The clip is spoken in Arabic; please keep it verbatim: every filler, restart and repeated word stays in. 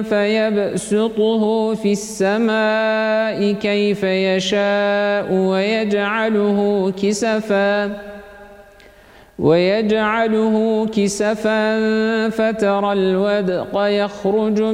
فيبسطه في السماء كيف يشاء ويجعله كسفا ويجعله كسفا فترى الودق يخرج